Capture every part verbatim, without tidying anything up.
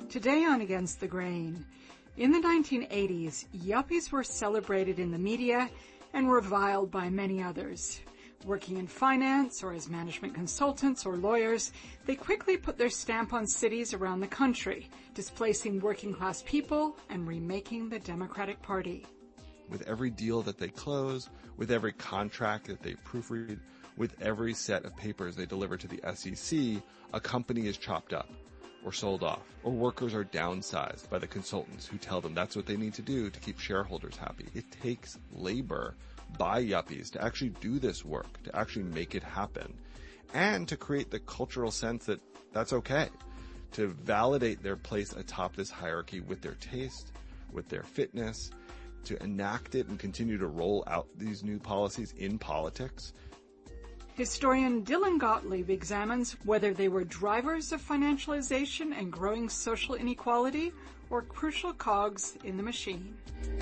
Today on Against the Grain, in the nineteen eighties, yuppies were celebrated in the media and reviled by many others. Working in finance or as management consultants or lawyers, they quickly put their stamp on cities around the country, displacing working-class people and remaking the Democratic Party. With every deal that they close, with every contract that they proofread, with every set of papers they deliver to the S E C, a company is chopped up or sold off, or workers are downsized by the consultants who tell them that's what they need to do to keep shareholders happy. It takes labor by yuppies to actually do this work, to actually make it happen, and to create the cultural sense that that's okay, to validate their place atop this hierarchy with their taste, with their fitness, to enact it and continue to roll out these new policies in politics. Historian Dylan Gottlieb examines whether they were drivers of financialization and growing social inequality or crucial cogs in the machine.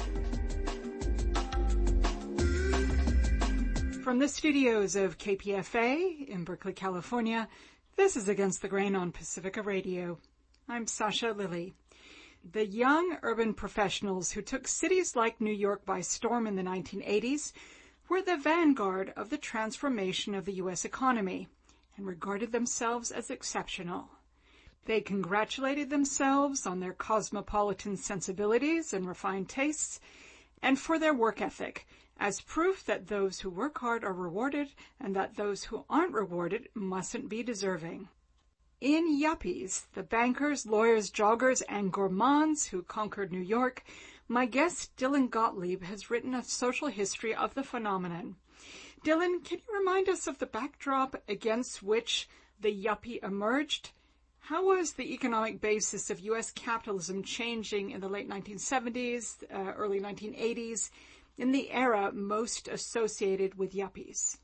From the studios of K P F A in Berkeley, California, this is Against the Grain on Pacifica Radio. I'm Sasha Lilly. The young urban professionals who took cities like New York by storm in the nineteen eighties were the vanguard of the transformation of the U S economy and regarded themselves as exceptional. They congratulated themselves on their cosmopolitan sensibilities and refined tastes, and for their work ethic, as proof that those who work hard are rewarded and that those who aren't rewarded mustn't be deserving. In Yuppies, the bankers, lawyers, joggers, and gourmands who conquered New York, my guest Dylan Gottlieb has written a social history of the phenomenon. Dylan, can you remind us of the backdrop against which the yuppie emerged? How was the economic basis of U S capitalism changing in the late nineteen seventies, uh, early nineteen eighties, in the era most associated with yuppies?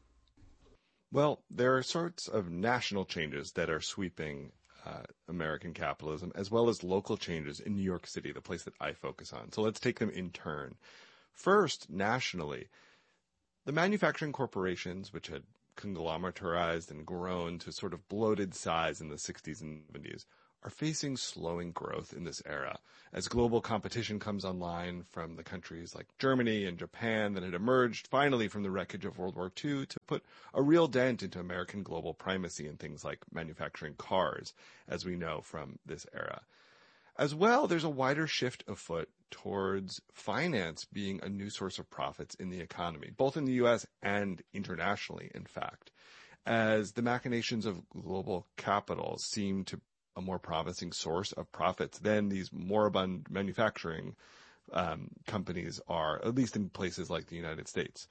Well, there are sorts of national changes that are sweeping uh, American capitalism, as well as local changes in New York City, the place that I focus on. So let's take them in turn. First, nationally, the manufacturing corporations, which had conglomeratized and grown to sort of bloated size in the sixties and seventies, are facing slowing growth in this era as global competition comes online from the countries like Germany and Japan that had emerged finally from the wreckage of World War Two to put a real dent into American global primacy in things like manufacturing cars, as we know from this era. As well, there's a wider shift afoot towards finance being a new source of profits in the economy, both in the U S and internationally, in fact, as the machinations of global capital seem to a more promising source of profits than these moribund manufacturing um, companies are, at least in places like the United States.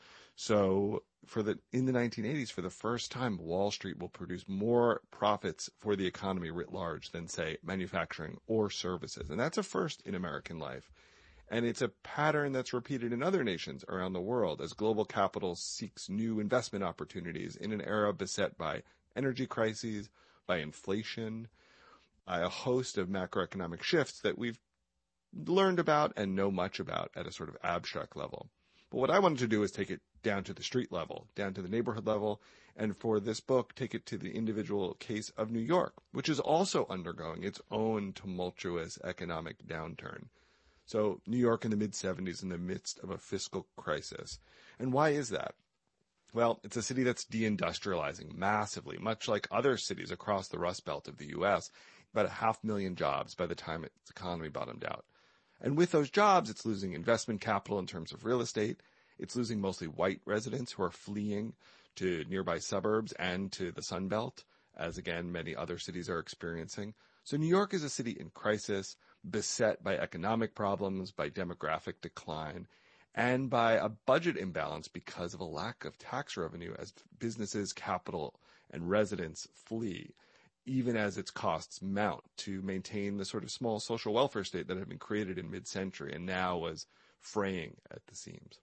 So for the in the nineteen eighties, for the first time, Wall Street will produce more profits for the economy writ large than, say, manufacturing or services. And that's a first in American life. And it's a pattern that's repeated in other nations around the world as global capital seeks new investment opportunities in an era beset by energy crises, by inflation, by a host of macroeconomic shifts that we've learned about and know much about at a sort of abstract level. But what I wanted to do is take it down to the street level, down to the neighborhood level, and for this book, take it to the individual case of New York, which is also undergoing its own tumultuous economic downturn. So New York in the mid-seventies in the midst of a fiscal crisis. And why is that? Well, it's a city that's deindustrializing massively, much like other cities across the Rust Belt of the U S, about a half million jobs by the time its economy bottomed out. And with those jobs, it's losing investment capital in terms of real estate. It's losing mostly white residents who are fleeing to nearby suburbs and to the Sun Belt, as again, many other cities are experiencing. So New York is a city in crisis, beset by economic problems, by demographic decline, and by a budget imbalance because of a lack of tax revenue as businesses, capital, and residents flee, even as its costs mount to maintain the sort of small social welfare state that had been created in mid-century and now was fraying at the seams.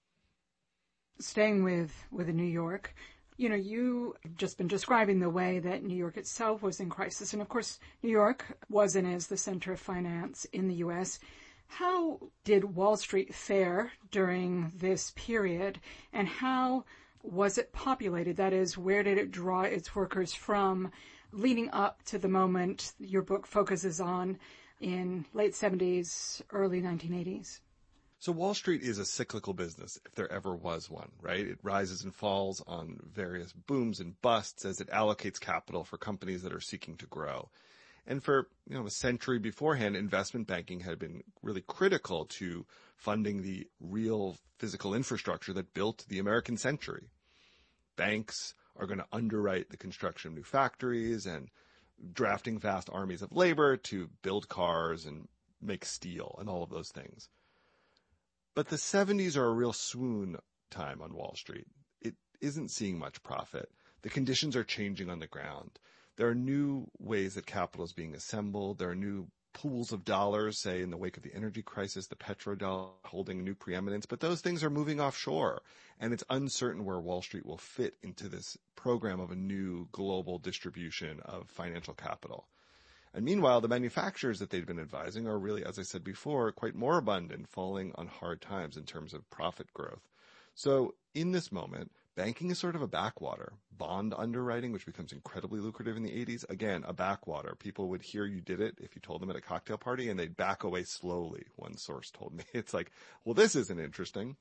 Staying with, with New York, you know, you've just been describing the way that New York itself was in crisis. And of course, New York was and is the center of finance in the U S. How did Wall Street fare during this period, and how was it populated? That is, where did it draw its workers from? leading up to the moment your book focuses on in late seventies, early nineteen eighties? So Wall Street is a cyclical business, if there ever was one, right? It rises and falls on various booms and busts as it allocates capital for companies that are seeking to grow. And for, you know, a century beforehand, investment banking had been really critical to funding the real physical infrastructure that built the American century. Banks are going to underwrite the construction of new factories and drafting vast armies of labor to build cars and make steel and all of those things. But the seventies are a real swoon time on Wall Street. It isn't seeing much profit. The conditions are changing on the ground. There are new ways that capital is being assembled. There are new pools of dollars, say in the wake of the energy crisis, the petrodollar holding new preeminence, but those things are moving offshore, and it's uncertain where Wall Street will fit into this program of a new global distribution of financial capital. And meanwhile, the manufacturers that they've been advising are really, as I said before, quite moribund and falling on hard times in terms of profit growth. So in this moment, banking is sort of a backwater. Bond underwriting, which becomes incredibly lucrative in the eighties, again, a backwater. People would hear you did it if you told them at a cocktail party, and they'd back away slowly, one source told me. It's like, well, this isn't interesting.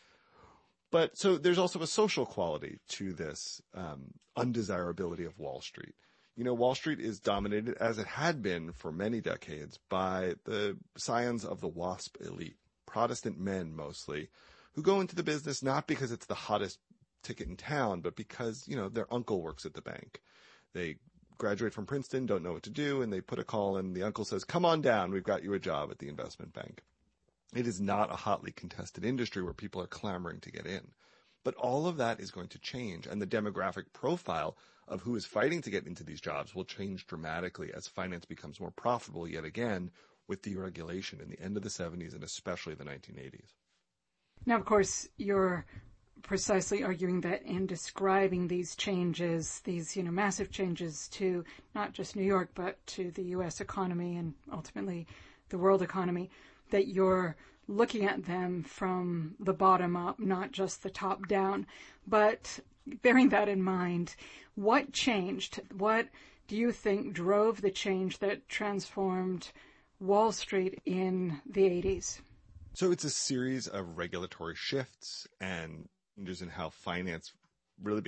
But so there's also a social quality to this um, undesirability of Wall Street. You know, Wall Street is dominated, as it had been for many decades, by the scions of the WASP elite, Protestant men mostly, who go into the business not because it's the hottest ticket in town, but because, you know, their uncle works at the bank. They graduate from Princeton, don't know what to do, and they put a call in. The uncle says, come on down, we've got you a job at the investment bank. It is not a hotly contested industry where people are clamoring to get in. But all of that is going to change, and the demographic profile of who is fighting to get into these jobs will change dramatically as finance becomes more profitable yet again with deregulation in the end of the seventies and especially the nineteen eighties. Now, of course, you're precisely arguing that in describing these changes, these, you know, massive changes to not just New York, but to the U S economy and ultimately the world economy, that you're looking at them from the bottom up, not just the top down. But bearing that in mind, what changed? What do you think drove the change that transformed Wall Street in the eighties? So it's a series of regulatory shifts and changes in how finance really